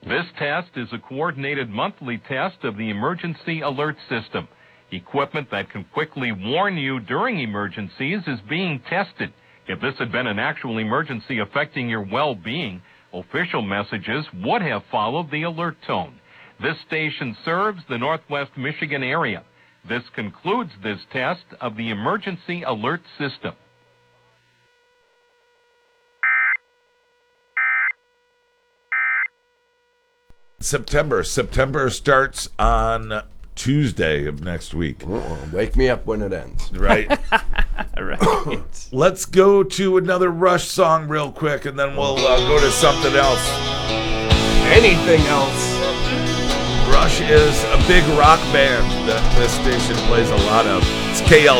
This test is a coordinated monthly test of the emergency alert system. Equipment that can quickly warn you during emergencies is being tested. If this had been an actual emergency affecting your well-being, official messages would have followed the alert tone. This station serves the Northwest Michigan area. This concludes this test of the emergency alert system. September starts on Tuesday of next week. Wake me up when it ends. Right. Right. Let's go to another Rush song real quick, and then we'll go to something else. Anything else? Rush is a big rock band that this station plays a lot of. It's KL.